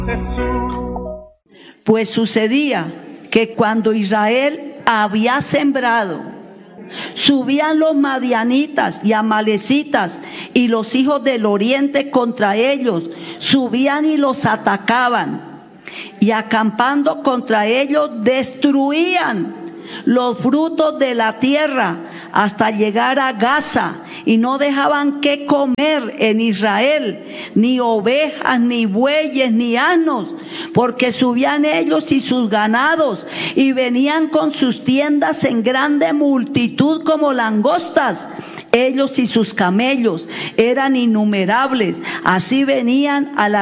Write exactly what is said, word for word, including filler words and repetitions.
Jesús. Pues sucedía que cuando Israel había sembrado, subían los madianitas y amalecitas y los hijos del oriente contra ellos, subían y los atacaban, y acampando contra ellos destruían los frutos de la tierra hasta llegar a Gaza, y no dejaban que comer en Israel ni ovejas, ni bueyes, ni asnos, porque subían ellos y sus ganados, y venían con sus tiendas en grande multitud como langostas. Ellos y sus camellos eran innumerables, así venían a la